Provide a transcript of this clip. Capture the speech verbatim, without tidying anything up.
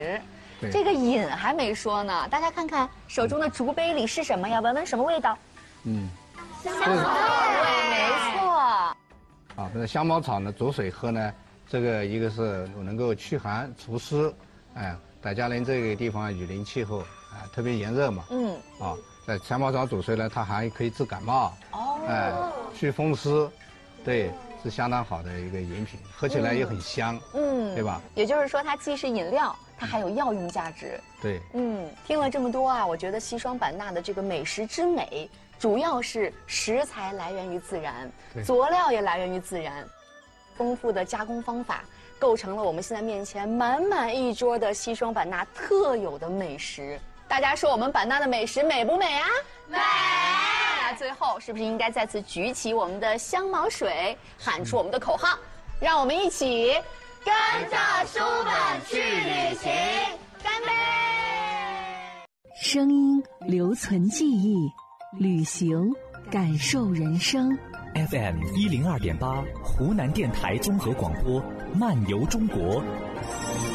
这个饮还没说呢，大家看看手中的竹杯里是什么呀？闻闻什么味道？ 嗯， 香茅味，没错。 啊，这个香茅草呢，煮水喝呢，这个一个是能够驱寒除湿，哎，在嘉陵这个地方雨林气候啊，特别炎热嘛，嗯，啊，在香茅草煮水呢，它还可以治感冒，哦，哎，祛风湿，对。是相当好的一个饮品，喝起来也很香，嗯，对吧？ 也就是说，它既是饮料，它还有药用价值。 对， 嗯，听了这么多啊，我觉得西双版纳的这个美食之美，主要是食材来源于自然，佐料也来源于自然，丰富的加工方法构成了我们现在面前满满一桌的西双版纳特有的美食。大家说我们版纳的美食美不美啊？美！那最后是不是应该再次举起我们的香茅水，喊出我们的口号，让我们一起跟着书本去旅行，干杯！ 声音留存记忆，旅行感受人生。 F M 一零二点八，湖南电台综合广播，漫游中国。